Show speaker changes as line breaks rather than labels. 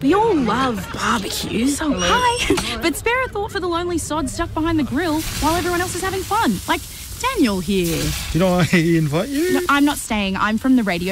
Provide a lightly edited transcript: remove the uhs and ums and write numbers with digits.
We all love barbecues. Oh, hi. But spare a thought for the lonely sod stuck behind the grill while everyone else is having fun. Like Daniel here.
Did I invite you?
No, I'm not staying. I'm from the radio